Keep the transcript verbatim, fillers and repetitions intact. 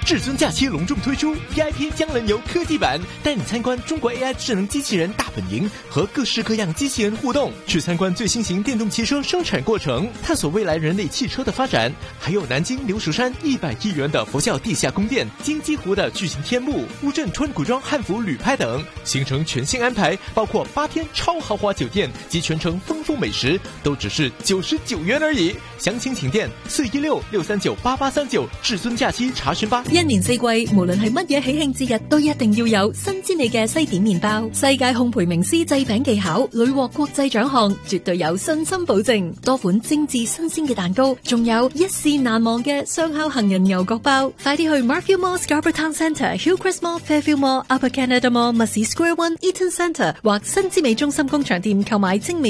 至尊假期隆重推出 V I P 江人游科技版，带你参观中国 A I 智能机器人大本营，和各式各样机器人互动，去参观最新型电动汽车生产过程，探索未来人类汽车的发展。还有南京流石山一百亿元的佛教地下宫殿，金鸡湖的巨型天幕，乌镇穿古装汉服旅拍等，行程全新安排，包括八天超豪華酒店及全程豐富美食，都只是九十九元而已。詳情請電四一六六三九八八三九，至尊假期查詢吧。 一年四季，無論係乜嘢喜慶節日，都一定要有新之味嘅西點麵包。世界烘焙名師製餅技巧，屢獲國際獎項，絕對有信心保證。多款精緻新鮮嘅蛋糕，仲有一試難忘嘅雙烤杏仁牛角包。快啲去 Marfield Mall Scarborough Town Centre、Hillcrest Mall、Fairfield Mall、Upper Canada Mall、Massey Square One、Eaton Centre 或新之美中心工場店購買精美